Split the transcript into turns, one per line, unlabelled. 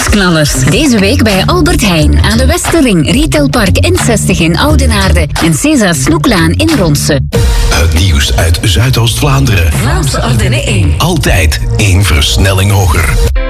Nieuwsknallers. Deze week bij Albert Heijn aan de Westerring, Retailpark N60 in Oudenaarde en Cesa Snoeklaan in Ronse.
Het nieuws uit Zuidoost-Vlaanderen.
Vlaamse Ardennen 1.
Altijd één versnelling hoger.